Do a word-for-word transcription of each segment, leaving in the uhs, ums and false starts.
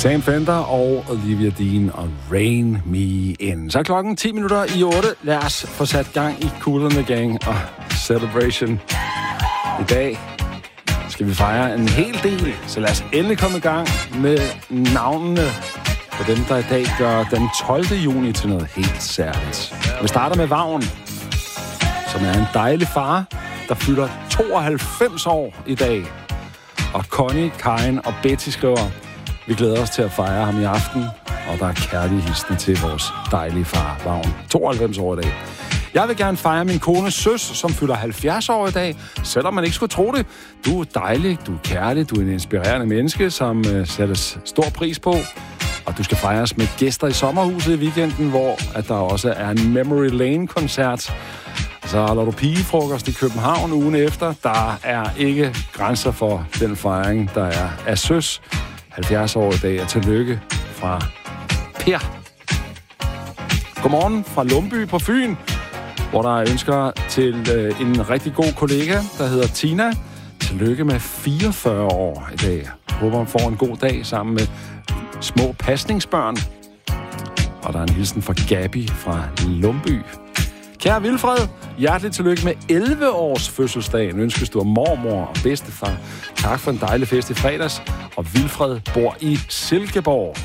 Sam Fender og Olivia Dean og Rain Me In. Så er klokken ti minutter i otte. Lad os få sat gang i Kool and the Gang og Celebration. I dag skal vi fejre en hel del, så lad os endelig komme i gang med navnene på dem, der i dag gør den tolvte juni til noget helt særligt. Vi starter med Vagn, som er en dejlig far, der fylder tooghalvfems år i dag. Og Connie, Karin og Betty skriver: vi glæder os til at fejre ham i aften, og der er kærlige hilsner til vores dejlige far, Vagn. tooghalvfems år i dag. Jeg vil gerne fejre min kones søs, som fylder halvfjerds år i dag, selvom man ikke skulle tro det. Du er dejlig, du er kærlig, du er en inspirerende menneske, som uh, sættes stor pris på. Og du skal fejres med gæster i sommerhuset i weekenden, hvor at der også er en Memory Lane-koncert. Så holder du pigefrokost i København ugen efter. Der er ikke grænser for den fejring, der er af søs. halvfjerds år i dag, og tillykke fra Per. Godmorgen fra Lumby på Fyn, hvor der er ønsker til øh, en rigtig god kollega, der hedder Tina. Tillykke med fireogfyrre år i dag. Håber, man får en god dag sammen med små pasningsbørn. Og der er en hilsen fra Gabi fra Lumby. Kære Vilfred, hjerteligt tillykke med elleve års fødselsdagen. Ønskes du af mormor og bedstefar. Tak for en dejlig fest i fredags. Og Vilfred bor i Silkeborg.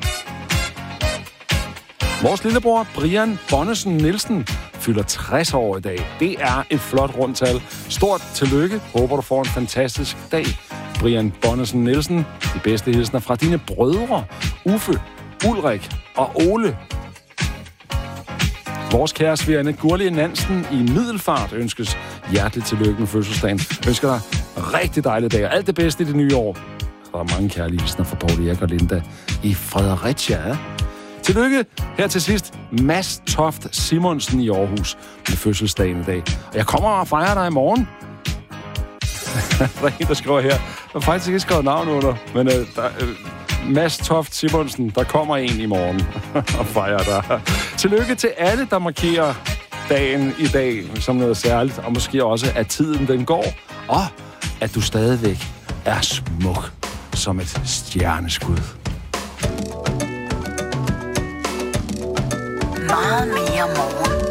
Vores lillebror, Brian Bonnesen Nielsen, fylder tres år i dag. Det er et flot rundtal. Stort tillykke. Håber, du får en fantastisk dag. Brian Bonnesen Nielsen, de bedste hilsner fra dine brødre, Uffe, Ulrik og Ole. Vores kære svigerinde Gurli Nansen i Middelfart ønskes hjerteligt tillykke med fødselsdagen. Ønsker dig rigtig dejlig dag og alt det bedste i det nye år. Der er mange kærlige hilsner fra Paul Erik og Linda i Fredericia. Ja. Tillykke her til sidst, Mads Toft Simonsen i Aarhus med fødselsdagen i dag. Og jeg kommer og fejrer dig i morgen. Der er en, der skriver her. Jeg har faktisk ikke skrevet navn under, men uh, der, uh, Mads Toft Simonsen, der kommer en i morgen og fejrer dig. Tillykke til alle, der markerer dagen i dag som noget særligt, og måske også, at tiden den går, og at du stadigvæk er smuk som et stjerneskud. Meget mere morgen.